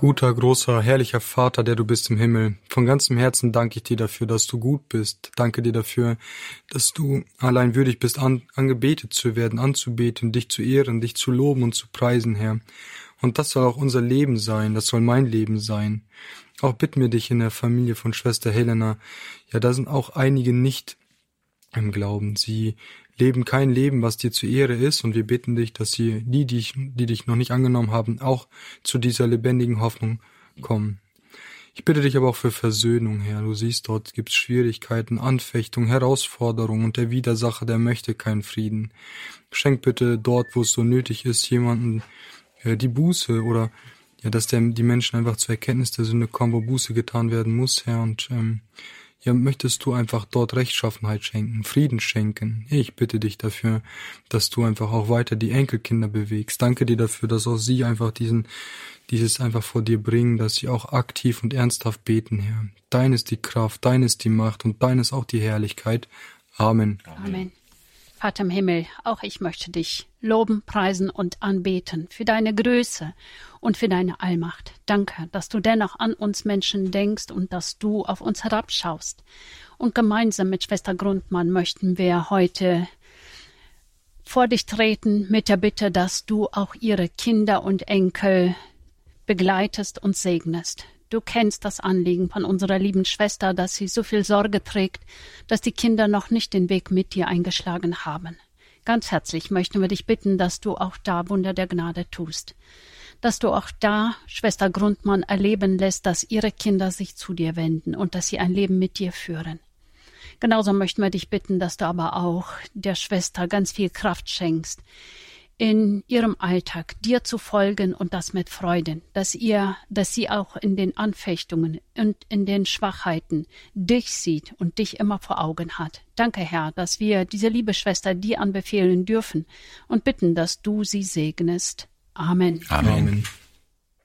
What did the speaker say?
Guter, großer, herrlicher Vater, der du bist im Himmel, von ganzem Herzen danke ich dir dafür, dass du gut bist. Danke dir dafür, dass du allein würdig bist, angebetet zu werden, anzubeten, dich zu ehren, dich zu loben und zu preisen, Herr. Und das soll auch unser Leben sein, das soll mein Leben sein. Auch bitten wir dich in der Familie von Schwester Helena. Ja, da sind auch einige nicht im Glauben. Sie leben kein Leben, was dir zur Ehre ist, und wir bitten dich, dass die dich noch nicht angenommen haben, auch zu dieser lebendigen Hoffnung kommen. Ich bitte dich aber auch für Versöhnung, Herr. Du siehst, dort gibt's Schwierigkeiten, Anfechtungen, Herausforderungen, und der Widersacher, der möchte keinen Frieden. Schenk bitte dort, wo es so nötig ist, jemanden die Buße oder dass die Menschen einfach zur Erkenntnis der Sünde kommen, wo Buße getan werden muss, Herr, und möchtest du einfach dort Rechtschaffenheit schenken, Frieden schenken. Ich bitte dich dafür, dass du einfach auch weiter die Enkelkinder bewegst. Danke dir dafür, dass auch sie einfach dieses einfach vor dir bringen, dass sie auch aktiv und ernsthaft beten, Herr. Dein ist die Kraft, dein ist die Macht und dein ist auch die Herrlichkeit. Amen. Amen. Vater im Himmel, auch ich möchte dich loben, preisen und anbeten für deine Größe und für deine Allmacht. Danke, dass du dennoch an uns Menschen denkst und dass du auf uns herabschaust. Und gemeinsam mit Schwester Grundmann möchten wir heute vor dich treten mit der Bitte, dass du auch ihre Kinder und Enkel begleitest und segnest. Du kennst das Anliegen von unserer lieben Schwester, dass sie so viel Sorge trägt, dass die Kinder noch nicht den Weg mit dir eingeschlagen haben. Ganz herzlich möchten wir dich bitten, dass du auch da Wunder der Gnade tust. Dass du auch da Schwester Grundmann erleben lässt, dass ihre Kinder sich zu dir wenden und dass sie ein Leben mit dir führen. Genauso möchten wir dich bitten, dass du aber auch der Schwester ganz viel Kraft schenkst, in ihrem Alltag dir zu folgen und das mit Freuden, dass sie auch in den Anfechtungen und in den Schwachheiten dich sieht und dich immer vor Augen hat. Danke, Herr, dass wir diese liebe Schwester dir anbefehlen dürfen und bitten, dass du sie segnest. Amen. Amen.